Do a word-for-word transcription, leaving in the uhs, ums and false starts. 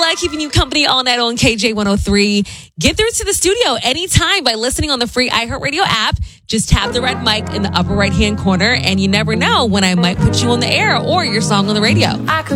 Kayla, keeping you company all night on K J one oh three. Get through to the studio anytime by listening on the free iHeartRadio app. Just tap the red mic in the upper right-hand corner, and you never know when I might put you on the air or your song on the radio. I could